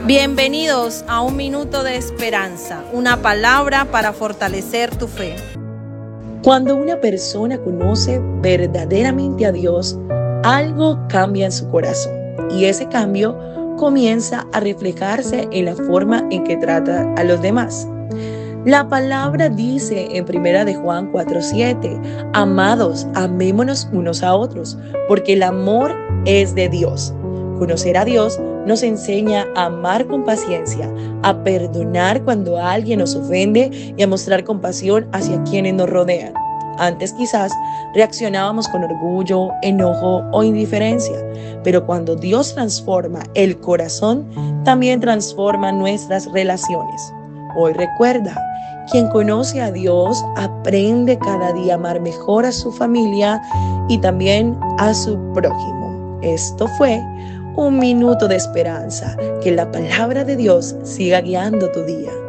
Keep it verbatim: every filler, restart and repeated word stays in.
Bienvenidos a un minuto de esperanza, una palabra para fortalecer tu fe. Cuando una persona conoce verdaderamente a Dios, algo cambia en su corazón y ese cambio comienza a reflejarse en la forma en que trata a los demás. La palabra dice en primera de Juan cuatro siete, amados, amémonos unos a otros, porque el amor es de Dios. Conocer a Dios nos enseña a amar con paciencia, a perdonar cuando alguien nos ofende y a mostrar compasión hacia quienes nos rodean. Antes quizás reaccionábamos con orgullo, enojo o indiferencia, pero cuando Dios transforma el corazón, también transforma nuestras relaciones. Hoy recuerda, quien conoce a Dios aprende cada día a amar mejor a su familia y también a su prójimo. Esto fue un minuto de esperanza. Que la palabra de Dios siga guiando tu día.